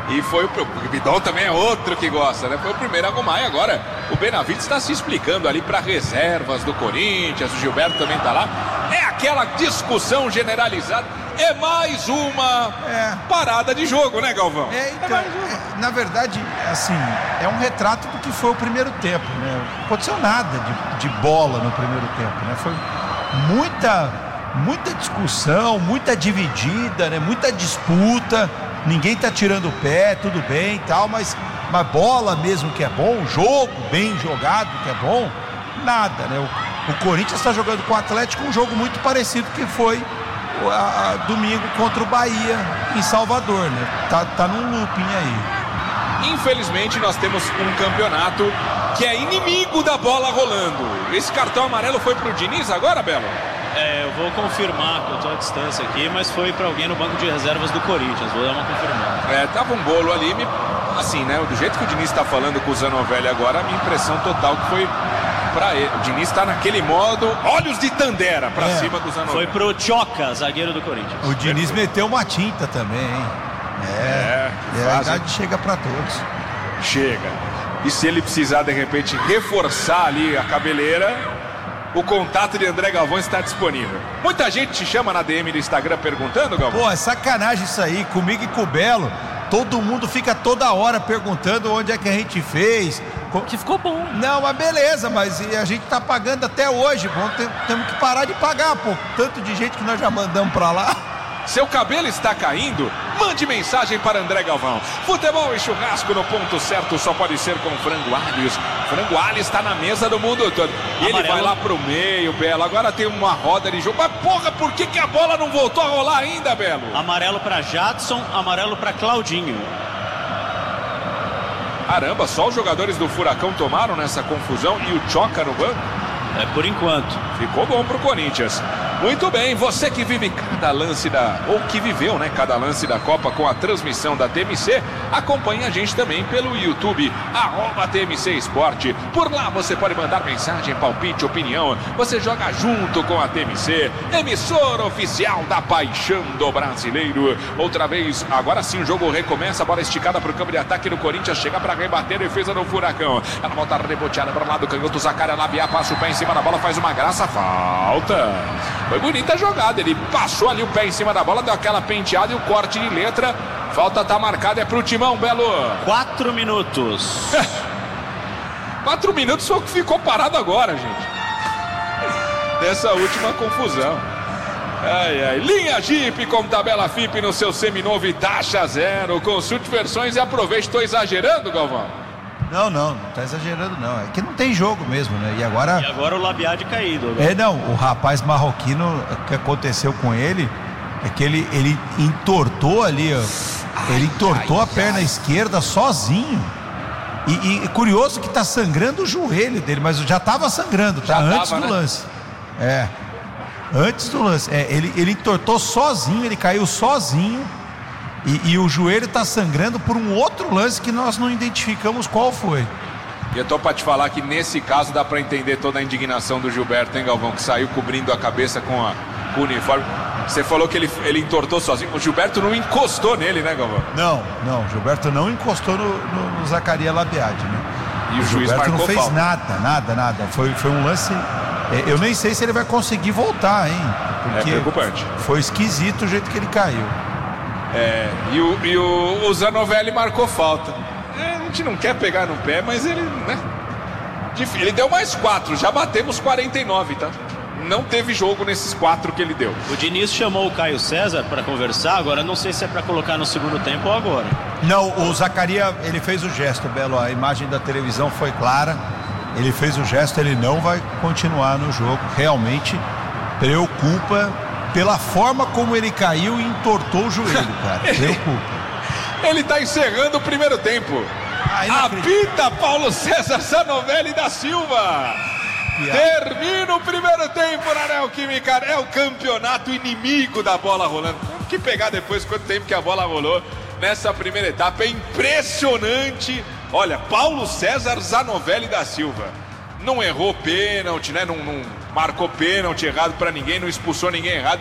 E foi o Vidal também é outro que gosta, né? Foi o primeiro a arrumar e agora o Benavides está se explicando ali para reservas do Corinthians, o Gilberto também tá lá. É aquela discussão generalizada, é mais uma parada de jogo, né, Galvão? Na verdade, assim, é um retrato do que foi o primeiro tempo, né? Não aconteceu nada de bola no primeiro tempo, né? Foi muita discussão, muita dividida, né? Muita disputa. Ninguém tá tirando o pé, tudo bem e tal, mas bola mesmo que é bom, jogo bem jogado que é bom, nada, né? O Corinthians está jogando com o Atlético um jogo muito parecido que foi domingo contra o Bahia em Salvador, né? Tá num looping aí. Infelizmente nós temos um campeonato que é inimigo da bola rolando. Esse cartão amarelo foi pro Diniz agora, Belo? Eu vou confirmar que eu tô à distância aqui, mas foi pra alguém no banco de reservas do Corinthians, vou dar uma confirmada. Tava um bolo ali, assim, né, do jeito que o Diniz tá falando com o Zanovelli agora, a minha impressão total que foi pra ele. O Diniz tá naquele modo, olhos de Tandera pra cima do Zanovelli. Foi pro Tchoca, zagueiro do Corinthians. O Diniz meteu uma tinta também, hein? A idade chega pra todos. Chega. E se ele precisar, de repente, reforçar ali a cabeleira, o contato de André Galvão está disponível. Muita gente te chama na DM do Instagram perguntando, Galvão. Pô, é sacanagem isso aí, comigo e com o Belo. Todo mundo fica toda hora perguntando onde é que a gente fez. Que ficou bom. Não, mas beleza, mas a gente tá pagando até hoje. Temos que parar de pagar, pô. Tanto de gente que nós já mandamos pra lá. Seu cabelo está caindo? Mande mensagem para André Galvão. Futebol e churrasco no ponto certo só pode ser com Frango Alhos. Frango Alhos está na mesa do mundo todo. E ele vai lá pro meio, Belo. Agora tem uma roda de jogo. Mas porra, por que a bola não voltou a rolar ainda, Belo? Amarelo para Jadson, amarelo para Claudinho. Caramba, só os jogadores do Furacão tomaram nessa confusão e o Tchoca no banco? Por enquanto. Ficou bom pro Corinthians. Muito bem, você que vive cada lance ou que viveu, né, cada lance da Copa com a transmissão da TMC, acompanhe a gente também pelo YouTube, @TMC Esporte. Por lá você pode mandar mensagem, palpite, opinião. Você joga junto com a TMC, emissora oficial da paixão do brasileiro. Outra vez, agora sim o jogo recomeça, a bola esticada pro campo de ataque do Corinthians, chega para rebater a defesa do Furacão. Ela volta reboteada para o lado canhoto, Zaccaria Labiá, passa o pé em cima da bola, faz uma graça, falta. Foi bonita a jogada, ele passou ali o pé em cima da bola, deu aquela penteada e o corte de letra. Falta tá marcada, é pro Timão, Belo. 4 minutos. 4 minutos foi o que ficou parado agora, gente. Dessa última confusão. Linha Jeep com tabela FIP no seu seminovo e taxa zero. Consulte versões e aproveite. Estou exagerando, Galvão? Não tá exagerando não, é que não tem jogo mesmo, né? E agora o Labiá de caído. O rapaz marroquino, o que aconteceu com ele é que ele entortou ali, ó, ele entortou a perna esquerda sozinho. E curioso que tá sangrando o joelho dele, mas já tava sangrando, tá? Antes do lance. Antes do lance. Ele entortou sozinho, ele caiu sozinho. E o joelho está sangrando por um outro lance que nós não identificamos qual foi. E eu tô para te falar que nesse caso dá para entender toda a indignação do Gilberto, hein, Galvão? Que saiu cobrindo a cabeça com o uniforme. Você falou que ele entortou sozinho. O Gilberto não encostou nele, né, Galvão? Não, o Gilberto não encostou no Zaccaria Labiade, né? E o juiz Gilberto marcou não fez falta. nada. Foi um lance. Eu nem sei se ele vai conseguir voltar, hein? Porque é preocupante. Foi esquisito o jeito que ele caiu. E o Zanovelli marcou falta. A gente não quer pegar no pé, mas ele, né? Ele deu mais 4, já batemos 49, tá? Não teve jogo nesses 4 que ele deu. O Diniz chamou o Caio César para conversar, agora não sei se é para colocar no segundo tempo ou agora. Não, o Zaccaria, ele fez o gesto, Belo, a imagem da televisão foi clara, ele fez o gesto, ele não vai continuar no jogo, realmente preocupa pela forma como ele caiu e entortou o joelho, cara, preocupa. Ele tá encerrando o primeiro tempo. Apita Paulo César Zanovelli da Silva. Termina o primeiro tempo na Neoquímica. É o campeonato inimigo da bola rolando. Temos que pegar depois quanto tempo que a bola rolou nessa primeira etapa. É impressionante. Olha, Paulo César Zanovelli da Silva não errou pênalti, né? Não marcou pênalti errado pra ninguém, não expulsou ninguém errado.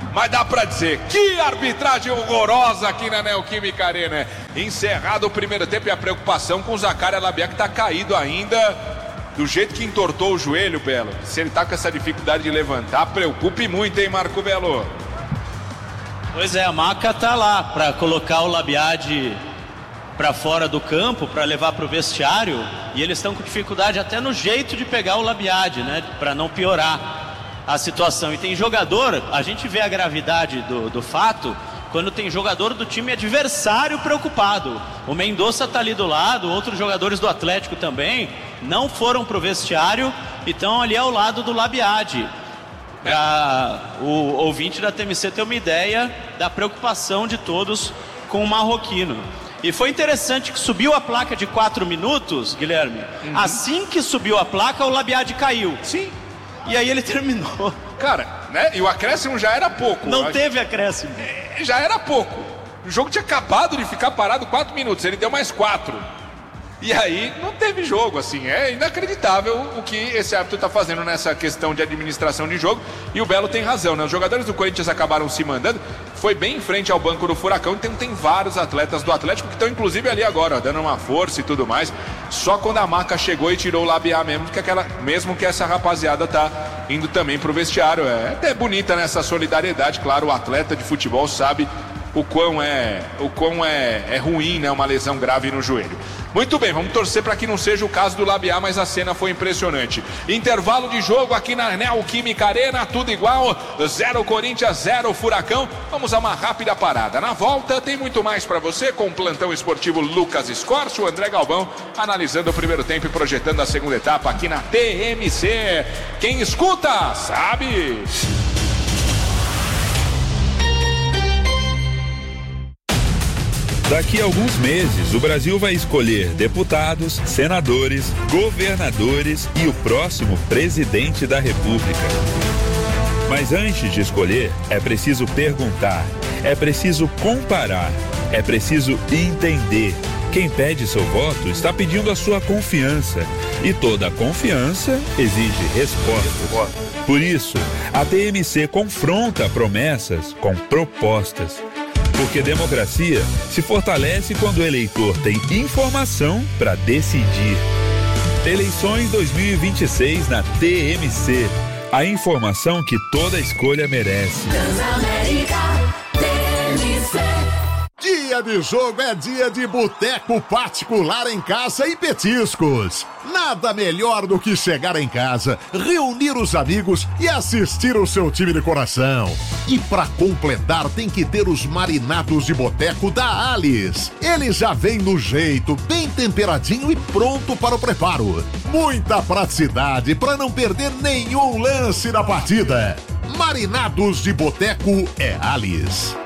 Mas dá pra dizer, que arbitragem horrorosa aqui na Neoquímica Arena. Encerrado o primeiro tempo e a preocupação com o Zaccaria Labiat, que tá caído ainda. Do jeito que entortou o joelho, Belo. Se ele tá com essa dificuldade de levantar, preocupe muito, hein, Marco Belo? Pois é, a maca tá lá para colocar o Labiat para fora do campo, para levar para o vestiário, e eles estão com dificuldade até no jeito de pegar o Labiat, né, para não piorar a situação. E tem jogador, a gente vê a gravidade do fato quando tem jogador do time adversário preocupado. O Mendonça tá ali do lado, outros jogadores do Atlético também não foram pro vestiário e estão ali ao lado do Labiat. Para o ouvinte da TMC ter uma ideia da preocupação de todos com o marroquino. E foi interessante que subiu a placa de 4 minutos, Guilherme. Assim que subiu a placa, o Labiat caiu. Sim. E aí ele terminou. Cara, né? E o acréscimo já era pouco. Não teve acréscimo. Já era pouco. O jogo tinha acabado de ficar parado 4 minutos. Ele deu mais 4. E aí não teve jogo, assim. É inacreditável o que esse árbitro está fazendo nessa questão de administração de jogo. E o Belo tem razão, né? Os jogadores do Corinthians acabaram se mandando. Foi bem em frente ao banco do Furacão. Então tem vários atletas do Atlético que estão inclusive ali agora, ó, dando uma força e tudo mais. Só quando a maca chegou e tirou o Labiat mesmo que essa rapaziada tá indo também pro vestiário. É até bonita nessa solidariedade. Claro, o atleta de futebol sabe o quão é ruim, né, uma lesão grave no joelho. Muito bem, vamos torcer para que não seja o caso do Labiat, mas a cena foi impressionante. Intervalo de jogo aqui na Neoquímica Arena, tudo igual, 0 Corinthians, 0 Furacão. Vamos a uma rápida parada. Na volta tem muito mais para você com o plantão esportivo Lucas Scorcio, o André Galvão analisando o primeiro tempo e projetando a segunda etapa aqui na TMC. Quem escuta, sabe... Daqui a alguns meses, o Brasil vai escolher deputados, senadores, governadores e o próximo presidente da República. Mas antes de escolher, é preciso perguntar, é preciso comparar, é preciso entender. Quem pede seu voto está pedindo a sua confiança. E toda confiança exige respostas. Por isso, a TMC confronta promessas com propostas. Porque democracia se fortalece quando o eleitor tem informação para decidir. Eleições 2026 na TMC. A informação que toda escolha merece. Dia de jogo é dia de boteco particular em casa e petiscos. Nada melhor do que chegar em casa, reunir os amigos e assistir o seu time de coração. E para completar tem que ter os marinados de boteco da Alice. Ele já vem no jeito, bem temperadinho e pronto para o preparo. Muita praticidade para não perder nenhum lance da partida. Marinados de boteco é Alice.